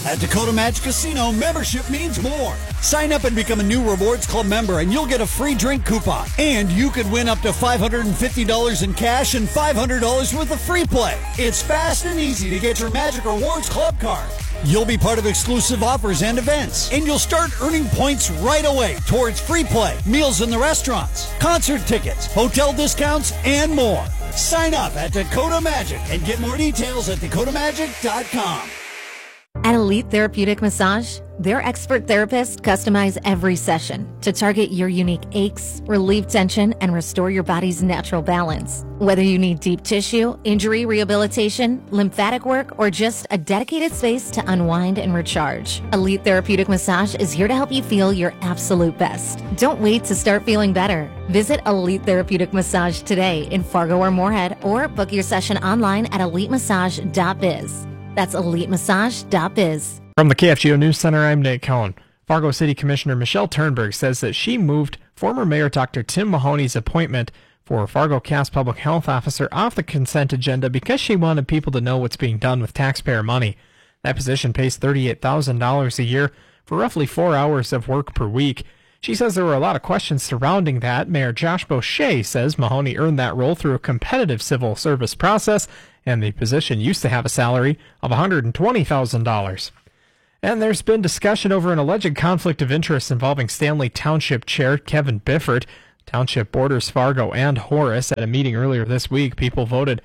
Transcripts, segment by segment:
At Dakota Magic Casino, membership means more. Sign up and become a new Rewards Club member, and you'll get a free drink coupon. And you could win up to $550 in cash and $500 worth of free play. It's fast and easy to get your Magic Rewards Club card. You'll be part of exclusive offers and events, and you'll start earning points right away towards free play, meals in the restaurants, concert tickets, hotel discounts, and more. Sign up at Dakota Magic and get more details at dakotamagic.com. At Elite Therapeutic Massage, their expert therapists customize every session to target your unique aches, relieve tension, and restore your body's natural balance. Whether you need deep tissue, injury rehabilitation, lymphatic work, or just a dedicated space to unwind and recharge, Elite Therapeutic Massage is here to help you feel your absolute best. Don't wait to start feeling better. Visit Elite Therapeutic Massage today in Fargo or Moorhead, or book your session online at elitemassage.biz. That's elitemassage.biz. From the KFGO News Center, I'm Nate Cohn. Fargo City Commissioner Michelle Turnberg says that she moved former Mayor Dr. Tim Mahoney's appointment for Fargo Cass Public Health Officer off the consent agenda because she wanted people to know what's being done with taxpayer money. That position pays $38,000 a year for roughly 4 hours of work per week. She says there were a lot of questions surrounding that. Mayor Josh Boucher says Mahoney earned that role through a competitive civil service process, and the position used to have a salary of $120,000. And there's been discussion over an alleged conflict of interest involving Stanley Township Chair Kevin Bifford. Township borders Fargo and Horace. At a meeting earlier this week, people voted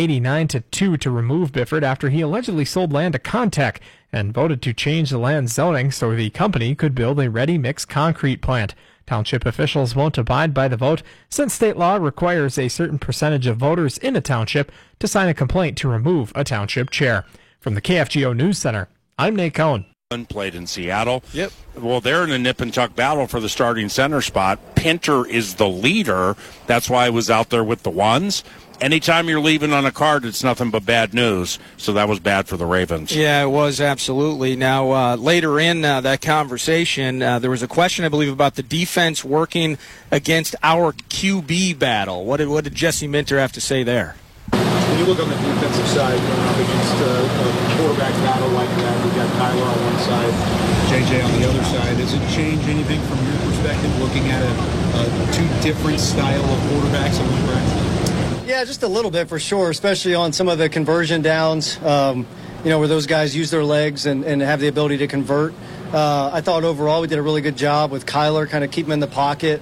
89-2 to remove Bifford after he allegedly sold land to Contech and voted to change the land zoning so the company could build a ready-mix concrete plant. Township officials won't abide by the vote since state law requires a certain percentage of voters in a township to sign a complaint to remove a township chair. From the KFGO News Center, I'm Nate Cohn. Played in Seattle. Yep. Well, they're in a nip and tuck battle for the starting center spot. Pinter is the leader. That's why I was out there with the ones. Anytime you're leaving on a card, it's nothing but bad news. So that was bad for the Ravens. Yeah, it was, absolutely. Now, later in that conversation, there was a question, I believe, about the defense working against our QB battle. What did Jesse Minter have to say there? When you look on the defensive side, going up against a quarterback battle like that, we've got Kyler on one side, JJ on the other side. Does it change anything from your perspective, looking at two different style of quarterbacks in one practice? Yeah, just a little bit for sure, especially on some of the conversion downs, where those guys use their legs and have the ability to convert. I thought overall we did a really good job with Kyler, kind of keep him in the pocket.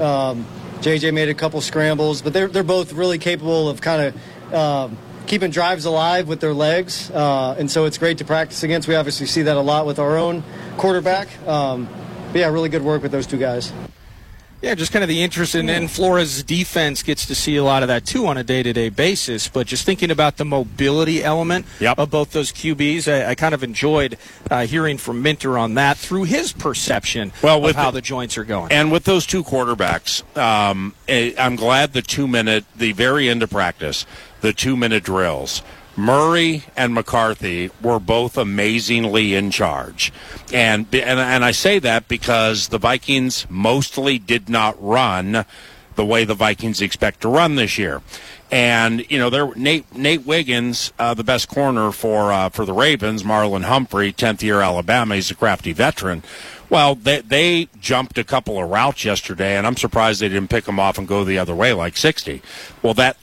JJ made a couple scrambles, but they're both really capable of kind of keeping drives alive with their legs, and so it's great to practice against. We obviously see that a lot with our own quarterback. But yeah, really good work with those two guys. Yeah, just kind of the interest in Flores' defense gets to see a lot of that, too, on a day-to-day basis. But just thinking about the mobility element of both those QBs, I kind of enjoyed hearing from Minter on that through his perception of how the joints are going. And with those two quarterbacks, I'm glad the very end of practice, the 2-minute drills, Murray and McCarthy were both amazingly in charge. And I say that because the Vikings mostly did not run the way the Vikings expect to run this year. And, Nate Wiggins, the best corner for the Ravens, Marlon Humphrey, 10th year Alabama, he's a crafty veteran. Well, they jumped a couple of routes yesterday, and I'm surprised they didn't pick them off and go the other way like 60. Well, that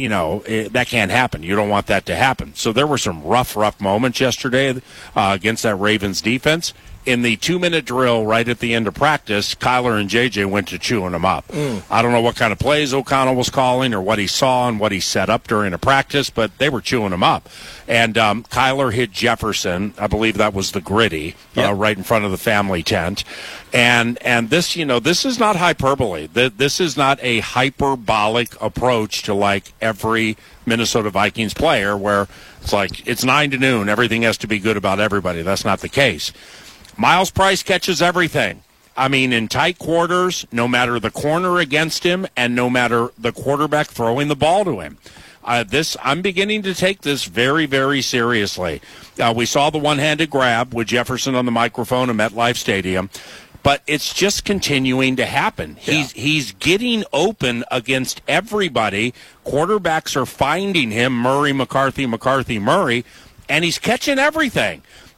can't happen. You don't want that to happen. So there were some rough moments yesterday against that Ravens defense. In the 2-minute drill right at the end of practice, Kyler and JJ went to chewing them up. I don't know what kind of plays O'Connell was calling or what he saw and what he set up during a practice, but they were chewing them up. And Kyler hit Jefferson. I believe that was the gritty right in front of the family tent. And this, this is not hyperbole. This is not a hyperbolic approach to like every Minnesota Vikings player where it's like it's 9 to noon. Everything has to be good about everybody. That's not the case. Miles Price catches everything. I mean, in tight quarters, no matter the corner against him and no matter the quarterback throwing the ball to him. I'm beginning to take this very, very seriously. We saw the one-handed grab with Jefferson on the microphone at MetLife Stadium, but it's just continuing to happen. Yeah. He's getting open against everybody. Quarterbacks are finding him, Murray, McCarthy, Murray, and he's catching everything.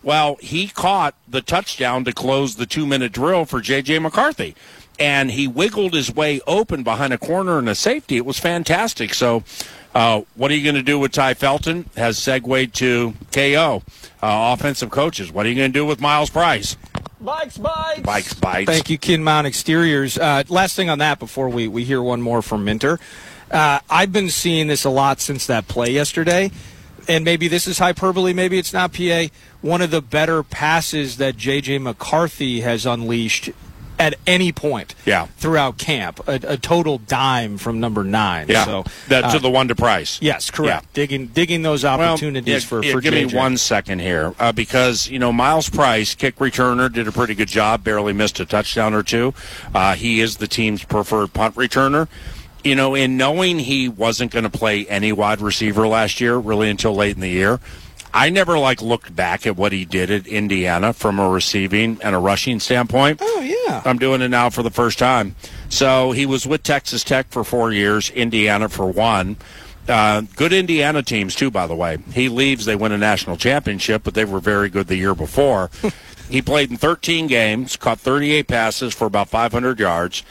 Well, he caught the touchdown to close the 2-minute drill for J.J. McCarthy. And he wiggled his way open behind a corner and a safety. It was fantastic. So what are you going to do with Ty Felton? Has segued to KO, offensive coaches. What are you going to do with Miles Price? Bikes bites. Bikes bites. Thank you, Kinmount Exteriors. Last thing on that before we hear one more from Minter. I've been seeing this a lot since that play yesterday. And maybe this is hyperbole, maybe it's not, PA. One of the better passes that J.J. McCarthy has unleashed at any point throughout camp. A total dime from number 9. Yeah, so, to the one to Price. Yes, correct. Yeah. Digging those opportunities for give JJ. me 1 second here because, Miles Price, kick returner, did a pretty good job, barely missed a touchdown or two. He is the team's preferred punt returner. In knowing he wasn't going to play any wide receiver last year, really until late in the year, I never looked back at what he did at Indiana from a receiving and a rushing standpoint. Oh, yeah. I'm doing it now for the first time. So he was with Texas Tech for 4 years, Indiana for 1. Good Indiana teams, too, by the way. He leaves, they win a national championship, but they were very good the year before. He played in 13 games, caught 38 passes for about 500 yards.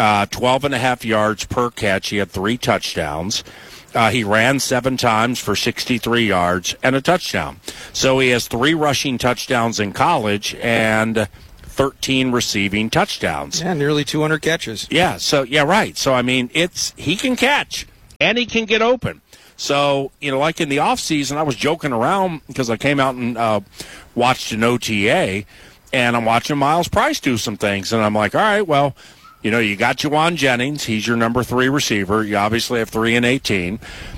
12.5 yards per catch. He had 3 touchdowns. He ran 7 times for 63 yards and a touchdown. So he has 3 rushing touchdowns in college and 13 receiving touchdowns. Yeah, nearly 200 catches. Yeah, right. So, he can catch and he can get open. So, like in the offseason, I was joking around because I came out and watched an OTA, and I'm watching Miles Price do some things. And I'm like, all right, well, you got Juwan Jennings. He's your number 3 receiver. You obviously have 3 and 18.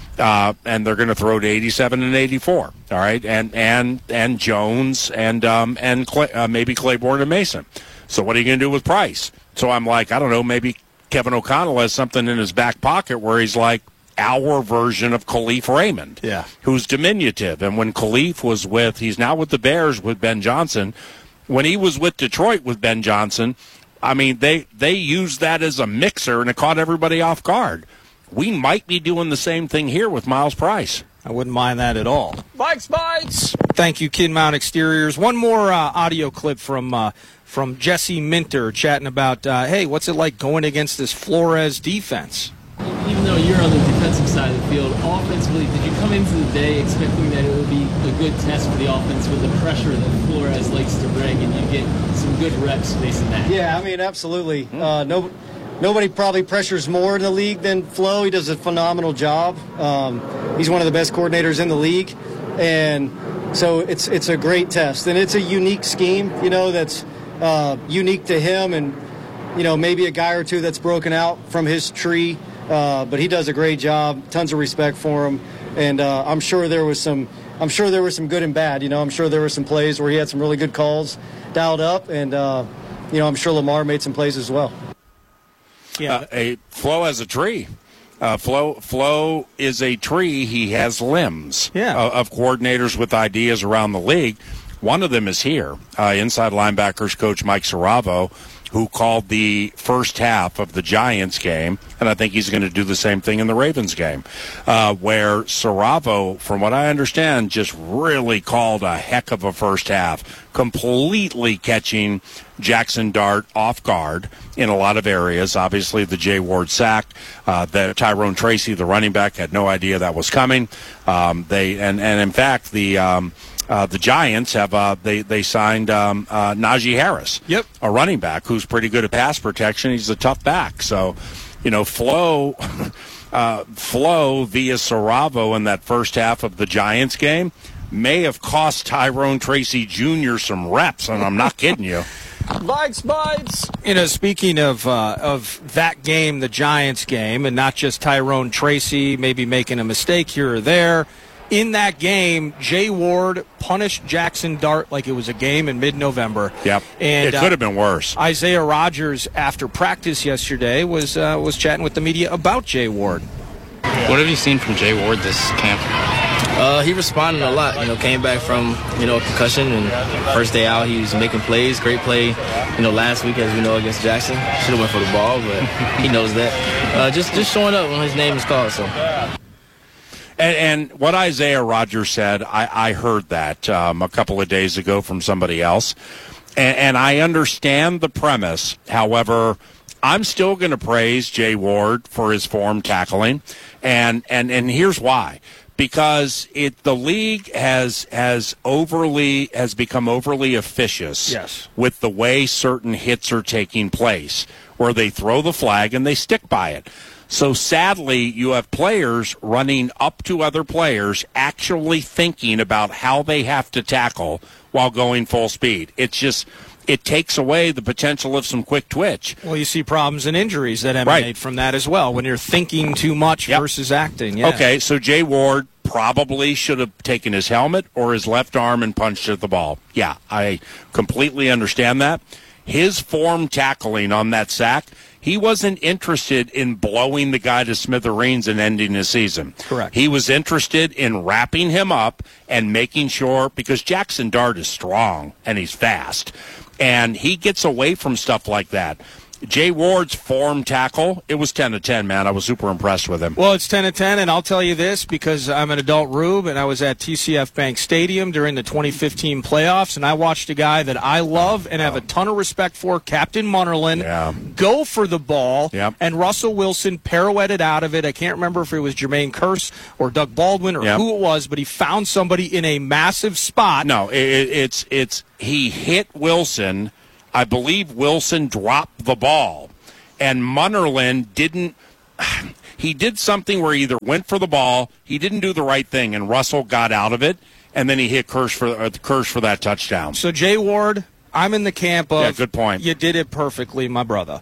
And they're going to throw to 87 and 84. All right. And Jones and maybe Claiborne and Mason. So what are you going to do with Price? So I'm like, I don't know, maybe Kevin O'Connell has something in his back pocket where he's like our version of Khalif Raymond. Yeah. Who's diminutive. And when Khalif he's now with the Bears with Ben Johnson. When he was with Detroit with Ben Johnson, they used that as a mixer, and it caught everybody off guard. We might be doing the same thing here with Miles Price. I wouldn't mind that at all. Bikes bites. Thank you, Kinmount Exteriors. One more audio clip from Jesse Minter chatting about, hey, what's it like going against this Flores defense? Even though you're on the defensive side of the field, offensively, did you come into the day expecting that it would be a good test for the offense with the pressure that Flores likes to bring, and you get some good reps facing that? Yeah, absolutely. Nobody probably pressures more in the league than Flo. He does a phenomenal job. He's one of the best coordinators in the league, and so it's a great test. And it's a unique scheme, that's unique to him, and maybe a guy or two that's broken out from his tree. But he does a great job. Tons of respect for him, and I'm sure there was some good and bad. I'm sure there were some plays where he had some really good calls dialed up, and I'm sure Lamar made some plays as well. Yeah, Flo has a tree. Flo is a tree. He has limbs. Of coordinators with ideas around the league. One of them is here, inside linebackers coach Mike Saravo, who called the first half of the Giants game, and I think he's going to do the same thing in the Ravens game, where Saravo, from what I understand, just really called a heck of a first half, completely catching Jackson Dart off guard in a lot of areas. Obviously, the Jay Ward sack, the Tyrone Tracy, the running back, had no idea that was coming. In fact, the Giants have they signed Najee Harris, a running back who's pretty good at pass protection. He's a tough back. So, Flo via Saravo in that first half of the Giants game may have cost Tyrone Tracy Jr. some reps, and I'm not kidding you. Bites. Speaking of that game, the Giants game, and not just Tyrone Tracy maybe making a mistake here or there. In that game, Jay Ward punished Jackson Dart like it was a game in mid-November. Yep, and it could have been worse. Isaiah Rodgers, after practice yesterday, was chatting with the media about Jay Ward. What have you seen from Jay Ward this camp? He responded a lot. Came back from a concussion, and first day out he was making plays. Great play. Last week, as we know, against Jackson, should have went for the ball, but he knows that. Just showing up when his name is called. So. And what Isaiah Rodgers said, I heard that a couple of days ago from somebody else. And I understand the premise. However, I'm still going to praise Jay Ward for his form tackling. And here's why. Because the league has become overly officious with the way certain hits are taking place, where they throw the flag and they stick by it. So sadly, you have players running up to other players actually thinking about how they have to tackle while going full speed. It takes away the potential of some quick twitch. Well, you see problems and injuries that emanate from that as well when you're thinking too much versus acting. Yeah. Okay, so Jay Ward probably should have taken his helmet or his left arm and punched at the ball. Yeah, I completely understand that. His form tackling on that sack, he wasn't interested in blowing the guy to smithereens and ending his season. Correct. He was interested in wrapping him up and making sure, because Jackson Dart is strong and he's fast, and he gets away from stuff like that. Jay Ward's form tackle, it was 10 of 10, man. I was super impressed with him. Well, it's 10 of 10, and I'll tell you this, because I'm an adult Rube, and I was at TCF Bank Stadium during the 2015 playoffs, and I watched a guy that I love and have a ton of respect for, Captain Munnerlyn, go for the ball, and Russell Wilson pirouetted out of it. I can't remember if it was Jermaine Kearse or Doug Baldwin or who it was, but he found somebody in a massive spot. No, he hit Wilson. I believe Wilson dropped the ball, and Munnerlyn didn't. He did something where he either went for the ball, he didn't do the right thing, and Russell got out of it, and then he hit Kearse for that touchdown. So Jay Ward, I'm in the camp of good point. You did it perfectly, my brother.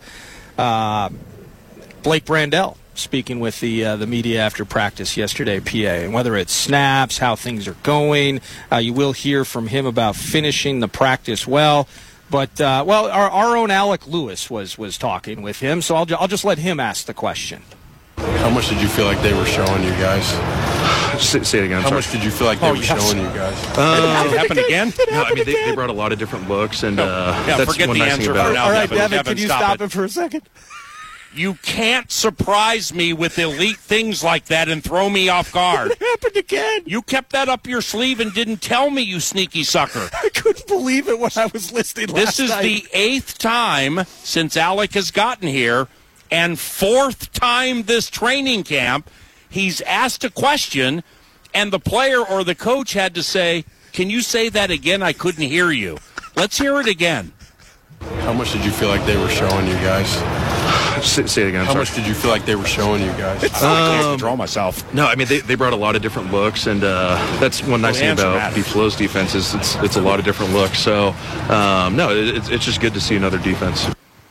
Blake Brandel speaking with the media after practice yesterday, PA, and whether it's snaps, how things are going, you will hear from him about finishing the practice well. But, our own Alec Lewis was talking with him, so I'll just let him ask the question. How much did you feel like they were showing you guys? Say it again. How much did you feel like they were showing you guys? It happened again? No, I mean, they brought a lot of different looks, and that's forget one the nice answer thing about it. All right, Devin, Devin, can you stop it for a second? You can't surprise me with elite things like that and throw me off guard. It happened again. You kept that up your sleeve and didn't tell me, you sneaky sucker. I couldn't believe it when I was listening last night. This is the 8th time since Alec has gotten here, and 4th time this training camp. He's asked a question, and the player or the coach had to say, "Can you say that again? I couldn't hear you." Let's hear it again. How much did you feel like they were showing you guys? Say it again. How much did you feel like they were showing you guys? I can't control myself. No, I mean, they brought a lot of different looks, and that's one nice thing about Pete Flo's defense is it's a lot of different looks. So, it's just good to see another defense.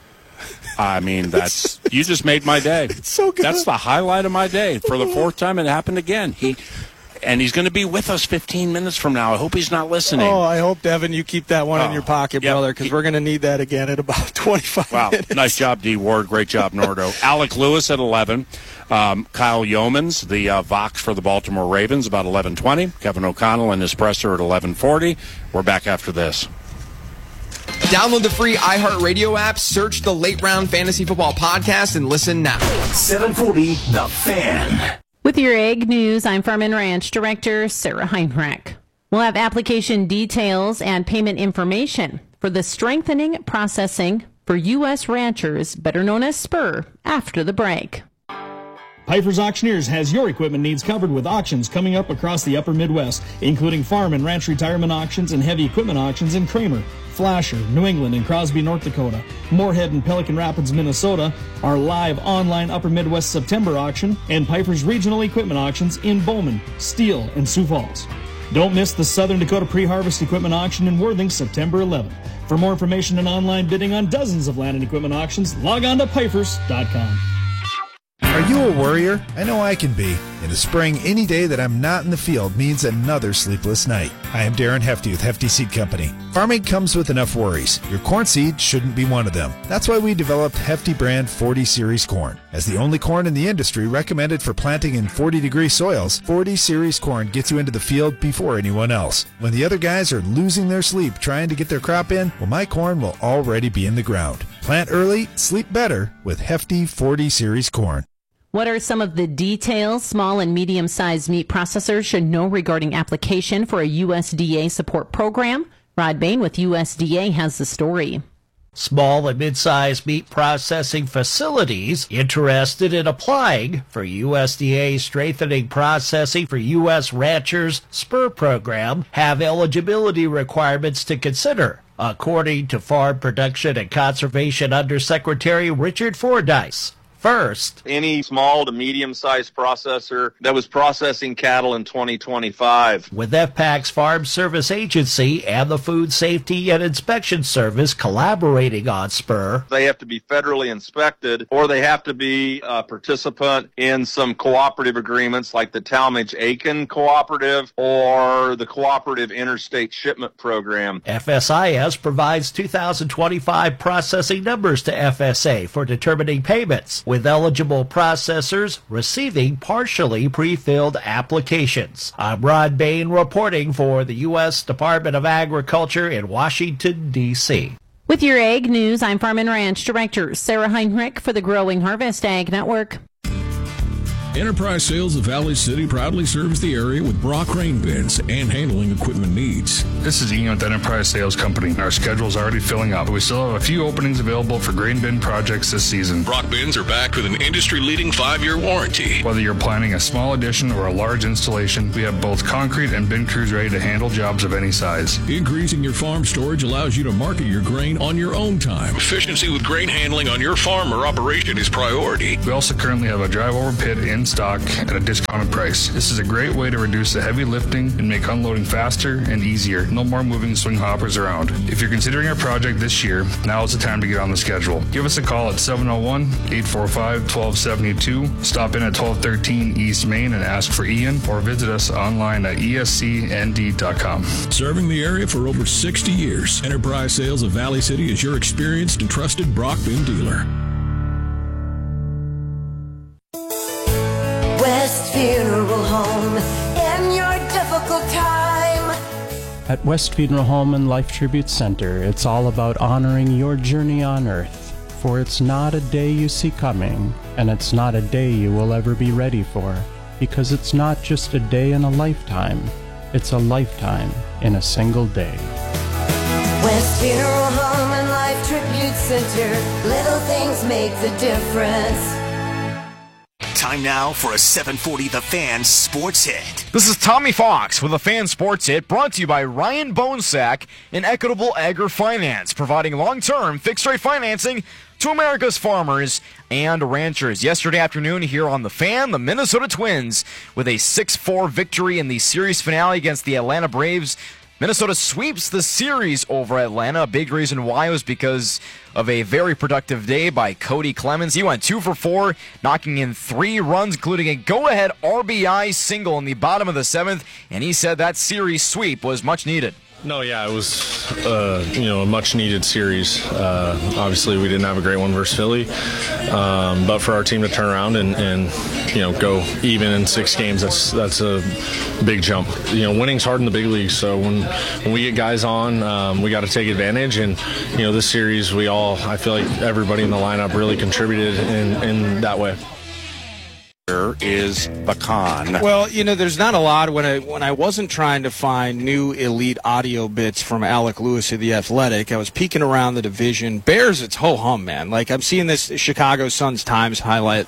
I mean, you just made my day. It's so good. That's the highlight of my day. For the 4th time, it happened again. And he's going to be with us 15 minutes from now. I hope he's not listening. Oh, I hope, Devin, you keep that one in your pocket, brother, because we're going to need that again in about 25 minutes. Wow, nice job, D. Ward. Great job, Nordo. Alec Lewis at 11. Kyle Yeomans, the Vox for the Baltimore Ravens, about 11:20. Kevin O'Connell and his presser at 11:40. We're back after this. Download the free iHeartRadio app, search the Late Round Fantasy Football Podcast, and listen now. 740 The Fan. With your Ag News, I'm Farm and Ranch Director Sarah Heinrich. We'll have application details and payment information for the Strengthening Processing for U.S. Ranchers, better known as SPUR, after the break. Piper's Auctioneers has your equipment needs covered with auctions coming up across the upper Midwest, including farm and ranch retirement auctions and heavy equipment auctions in Kramer, Flasher, New England, and Crosby, North Dakota, Moorhead and Pelican Rapids, Minnesota, our live online Upper Midwest September auction, and Piper's regional equipment auctions in Bowman, Steele, and Sioux Falls. Don't miss the Southern Dakota Pre-Harvest Equipment Auction in Worthing, September 11th. For more information and online bidding on dozens of land and equipment auctions, log on to Pifers.com. Are you a worrier? I know I can be. In the spring, any day that I'm not in the field means another sleepless night. I am Darren Hefty with Hefty Seed Company. Farming comes with enough worries. Your corn seed shouldn't be one of them. That's why we developed Hefty brand 40 Series corn. As the only corn in the industry recommended for planting in 40-degree soils, 40 Series corn gets you into the field before anyone else. When the other guys are losing their sleep trying to get their crop in, well, my corn will already be in the ground. Plant early, sleep better with Hefty 40 Series corn. What are some of the details small and medium-sized meat processors should know regarding application for a USDA support program? Rod Bain with USDA has the story. Small and mid-sized meat processing facilities interested in applying for USDA Strengthening Processing for U.S. Ranchers SPUR program have eligibility requirements to consider, according to Farm Production and Conservation Undersecretary Richard Fordyce. First, any small to medium-sized processor that was processing cattle in 2025. With FPAC's Farm Service Agency and the Food Safety and Inspection Service collaborating on SPUR, they have to be federally inspected, or they have to be a participant in some cooperative agreements like the Talmadge-Aiken Cooperative or the Cooperative Interstate Shipment Program. FSIS provides 2025 processing numbers to FSA for determining payments, with eligible processors receiving partially pre-filled applications. I'm Rod Bain reporting for the U.S. Department of Agriculture in Washington, D.C. With your Ag News, I'm Farm and Ranch Director Sarah Heinrich for the Growing Harvest Ag Network. Enterprise Sales of Valley City proudly serves the area with Brock grain bins and handling equipment needs. This is Ian with Enterprise Sales Company. Our schedule is already filling up, but we still have a few openings available for grain bin projects this season. Brock bins are backed with an industry-leading 5-year warranty. Whether you're planning a small addition or a large installation, we have both concrete and bin crews ready to handle jobs of any size. Increasing your farm storage allows you to market your grain on your own time. Efficiency with grain handling on your farm or operation is priority. We also currently have a drive-over pit in stock at a discounted price. This is a great way to reduce the heavy lifting and make unloading faster and easier. No more moving swing hoppers around. If you're considering a project this year, now is the time to get on the schedule. Give us a call at 701-845-1272. Stop in at 1213 East Main and ask for Ian, or visit us online at escnd.com. Serving the area for over 60 years, Enterprise Sales of Valley City is your experienced and trusted Brock bin dealer. West Funeral Home in your difficult time. At West Funeral Home and Life Tribute Center, it's all about honoring your journey on earth. For it's not a day you see coming, and it's not a day you will ever be ready for, because it's not just a day in a lifetime, it's a lifetime in a single day. West Funeral Home and Life Tribute Center, little things make the difference. Time now for a 740 The Fan Sports Hit. This is Tommy Fox with a Fan Sports Hit, brought to you by Ryan Bonesack and Equitable Agri-Finance, providing long-term fixed-rate financing to America's farmers and ranchers. Yesterday afternoon here on The Fan, the Minnesota Twins, with a 6-4 victory in the series finale against the Atlanta Braves. Minnesota sweeps the series over Atlanta. A big reason why was because of a very productive day by Cody Clemens. He went 2 for 4, knocking in 3 runs, including a go-ahead RBI single in the bottom of the 7th, and he said that series sweep was much needed. No, yeah, it was, a much-needed series. Obviously, we didn't have a great one versus Philly, but for our team to turn around and go even in 6 games, that's a big jump. Winning's hard in the big leagues, so when we get guys on, we got to take advantage. And this series, I feel like everybody in the lineup really contributed in that way. Is Bacan. Well, there's not a lot. When I wasn't trying to find new elite audio bits from Alec Lewis of The Athletic, I was peeking around the division. Bears, it's ho-hum, man. Like, I'm seeing this Chicago Sun-Times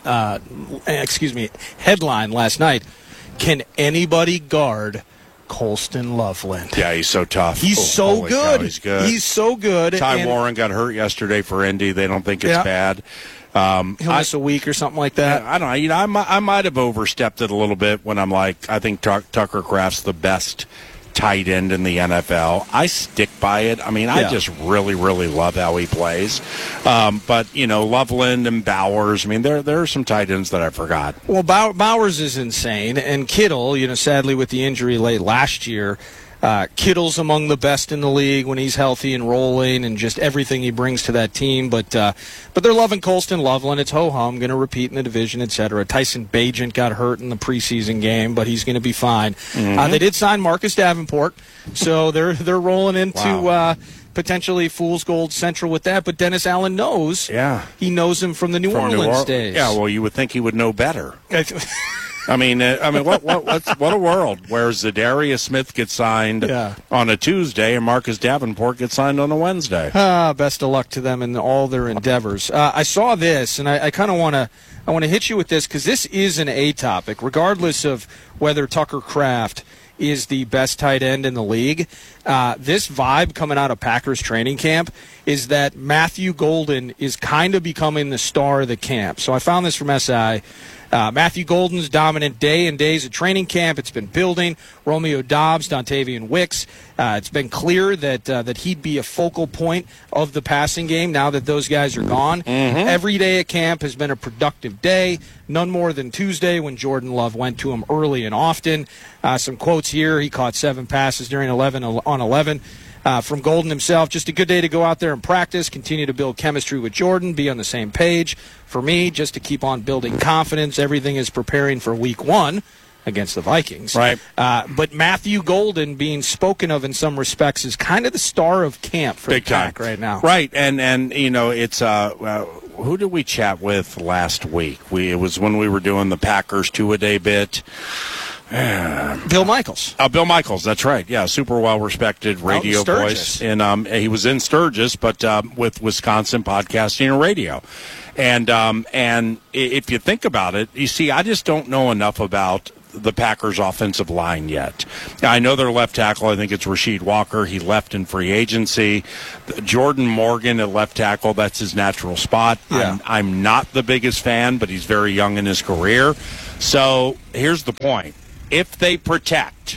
headline last night. Can anybody guard Colston Loveland? Yeah, he's so tough. He's so good. Cow, he's good. He's so good. Ty Warren got hurt yesterday for Indy. They don't think it's bad. He'll miss a week or something like that. I don't know. I might have overstepped it a little bit when I'm like, I think Tucker Kraft's the best tight end in the NFL. I stick by it. I mean, I just really, really love how he plays. But, Loveland and Bowers, I mean, there are some tight ends that I forgot. Well, Bowers is insane. And Kittle, sadly with the injury late last year, Kittle's among the best in the league when he's healthy and rolling, and just everything he brings to that team. But they're loving Colston Loveland. It's ho-hum, going to repeat in the division, etc. Tyson Bagent got hurt in the preseason game, but he's going to be fine. They did sign Marcus Davenport, so they're rolling into potentially Fool's Gold Central with that. But Dennis Allen knows. Yeah. He knows him from the New Orleans days. Yeah, well, you would think he would know better. I mean, what a world where Zadarius Smith gets signed on a Tuesday and Marcus Davenport gets signed on a Wednesday. Best of luck to them in all their endeavors. I saw this, and I kind of want to hit you with this because this is an A topic, regardless of whether Tucker Kraft is the best tight end in the league. This vibe coming out of Packers training camp is that Matthew Golden is kind of becoming the star of the camp. So I found this from SI. Matthew Golden's dominant day and days at training camp. It's been building. Romeo Doubs, Dontavian Wicks. It's been clear that he'd be a focal point of the passing game now that those guys are gone. Every day at camp has been a productive day. None more than Tuesday when Jordan Love went to him early and often. Some quotes here. He caught 7 passes during 11 on 11. From Golden himself, just a good day to go out there and practice, continue to build chemistry with Jordan, be on the same page. For me, just to keep on building confidence. Everything is preparing for week 1 against the Vikings. Right. But Matthew Golden being spoken of in some respects is kind of the star of camp for Big the Pack right now. Right, and you know, it's who did we chat with last week? It was when we were doing the Packers 2-a-day bit. Bill Michaels. Bill Michaels, that's right. Yeah, super well-respected radio voice. And he was in Sturgis, but with Wisconsin Podcasting and Radio. And if you think about it, you see, I just don't know enough about the Packers' offensive line yet. I know their left tackle, I think it's Rasheed Walker. He left in free agency. Jordan Morgan at left tackle, that's his natural spot. Yeah. I'm not the biggest fan, but he's very young in his career. So here's the point. If they protect,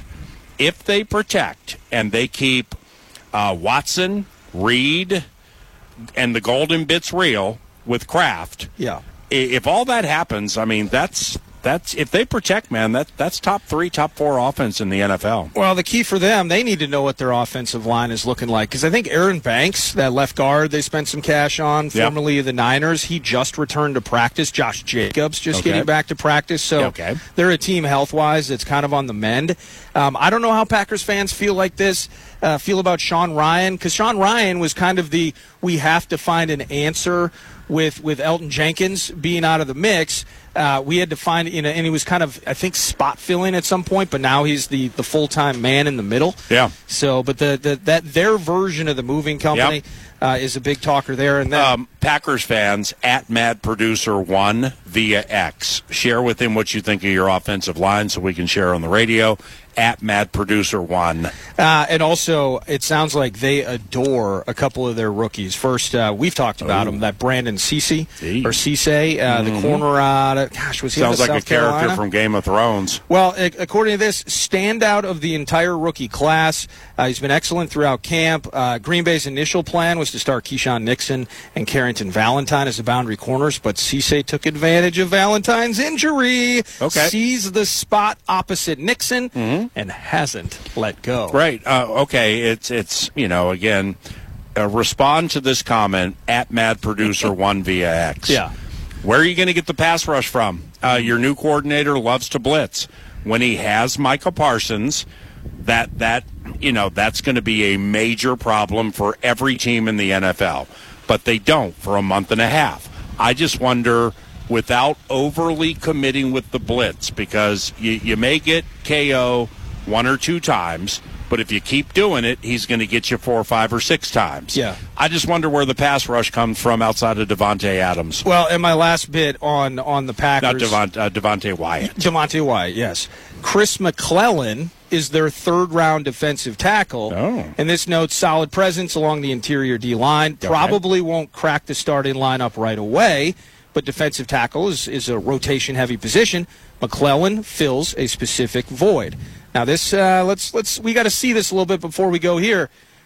and they keep Watson, Reed, and the golden bits real with Kraft, if all that happens, I mean, that's if they protect, man, that's top 3, top 4 offense in the NFL. Well, the key for them, they need to know what their offensive line is looking like. Because I think Aaron Banks, that left guard they spent some cash on, formerly of the Niners, he just returned to practice. Josh Jacobs just getting back to practice. So they're a team health-wise that's kind of on the mend. I don't know how Packers fans feel like this, feel about Sean Ryan. Because Sean Ryan was kind of we have to find an answer with Elton Jenkins being out of the mix. We had to find, and he was kind of, I think, spot filling at some point, but now he's the full-time man in the middle. Yeah. So, but their version of the moving company is a big talker there. And then Packers fans at Mad Producer 1 via X. Share with him what you think of your offensive line so we can share on the radio. At Mad Producer 1. And also, it sounds like they adore a couple of their rookies. First, we've talked about him, that Brandon Cisse, the corner out of, was he Sounds out of like South a character Carolina? from Game of Thrones. Well, according to this, standout of the entire rookie class. He's been excellent throughout camp. Green Bay's initial plan was to start Keyshawn Nixon and Carrington Valentine as the boundary corners, but Cisse took advantage of Valentine's injury. Sees the spot opposite Nixon. And hasn't let go. Right. Okay. It's again, respond to this comment at Mad Producer 1 via X. Yeah. Where are you going to get the pass rush from? Your new coordinator loves to blitz. When he has Micah Parsons, that's going to be a major problem for every team in the NFL. But they don't for a month and a half. I just wonder, without overly committing with the blitz, because you may get KO 1 or 2 times, but if you keep doing it, he's going to get you 4 or 5 or 6 times. Yeah. I just wonder where the pass rush comes from outside of Devontae Adams. Well, and my last bit on the Packers. Not Devontae Wyatt. Devontae Wyatt, yes. Chris McClellan is their 3rd-round defensive tackle. And this notes solid presence along the interior D-line. Probably won't crack the starting lineup right away, but defensive tackle is a rotation-heavy position. McClellan fills a specific void. Now this, we got to see this a little bit before we go here.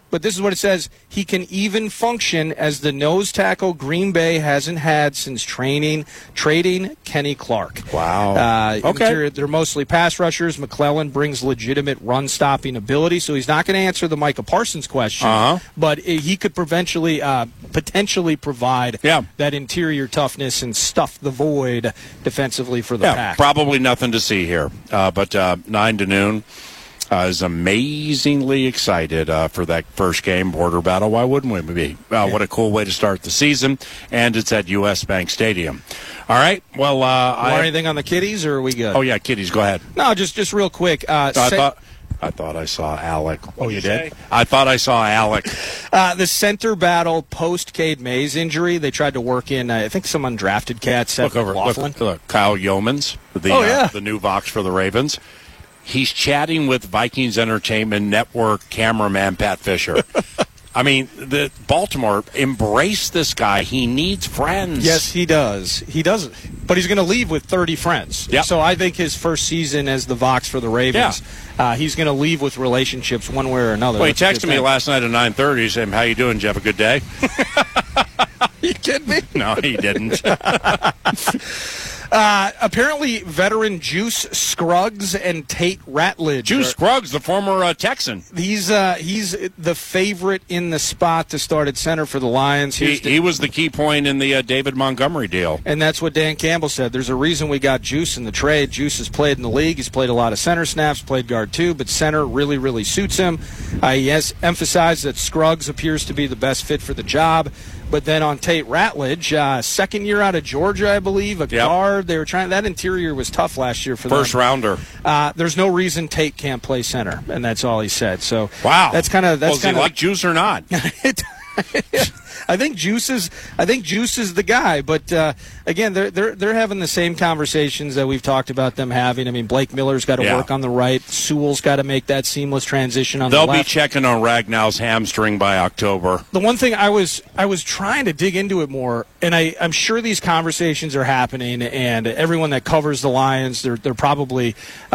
but this is what it says. He can even function as the nose tackle Green Bay hasn't had since trading Kenny Clark. Wow. Okay. They're mostly pass rushers. McClellan brings legitimate run-stopping ability, so he's not going to answer the Micah Parsons question, but he could potentially provide that interior toughness and stuff the void defensively for the Pack. Probably nothing to see here, but 9 to noon. Is amazingly excited for that first game, border battle. Why wouldn't we be? What a cool way to start the season, and it's at U.S. Bank Stadium. All right. Well, anything on the Kitties, or are we good? Oh yeah, Kitties. Go ahead. No, just real quick. I thought I saw Alec. Oh, you did? I thought I saw Alec. The center battle post Cade Mays injury. They tried to work in. I think some undrafted cat. Look over. Look, Kyle Yeomans, the new Vox for the Ravens. He's chatting with Vikings Entertainment Network cameraman Pat Fisher. I mean, the Baltimore embrace this guy. He needs friends. Yes, he does. He doesn't, but he's going to leave with 30 friends. Yep. So I think his first season as the Vox for the Ravens, he's going to leave with relationships one way or another. Well, he texted me last night at 9:30 saying, "How you doing? Did you have a good day?" You kidding me? No, he didn't. Apparently, veteran Juice Scruggs and Tate Ratledge. Juice Scruggs, the former Texan. He's the favorite in the spot to start at center for the Lions. He was the key point in the David Montgomery deal. And that's what Dan Campbell said. There's a reason we got Juice in the trade. Juice has played in the league. He's played a lot of center snaps, played guard too, but center really, really suits him. He has emphasized that Scruggs appears to be the best fit for the job. But then on Tate Ratledge, second year out of Georgia, I believe, a guard. They were trying. That interior was tough last year for them. First rounder. There's no reason Tate can't play center, and that's all he said. So wow, that's kind of he like Juice or not? I think Juice is the guy, but again, they're having the same conversations that we've talked about them having. I mean, Blake Miller's got to work on the right. Sewell's got to make that seamless transition on the left. They'll be checking on Ragnow's hamstring by October. The one thing I was trying to dig into it more, and I'm sure these conversations are happening, and everyone that covers the Lions, they're probably